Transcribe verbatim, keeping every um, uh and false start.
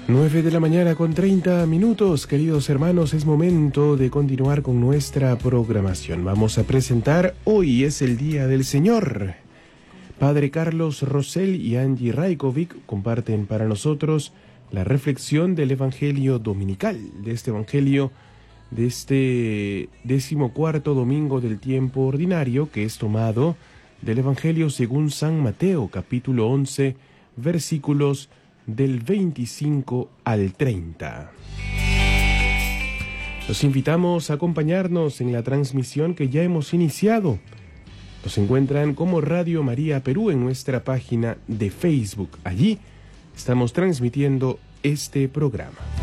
nueve de la mañana con treinta minutos, queridos hermanos, es momento de continuar con nuestra programación. Vamos a presentar Hoy es el Día del Señor. Padre Carlos Rosell y Angie Rajkovic comparten para nosotros la reflexión del Evangelio Dominical, de este Evangelio de este decimocuarto domingo del tiempo ordinario, que es tomado del Evangelio según San Mateo, capítulo once, versículos del veinticinco al treinta. Los invitamos a acompañarnos en la transmisión que ya hemos iniciado. Nos encuentran como Radio María Perú en nuestra página de Facebook. Allí estamos transmitiendo este programa.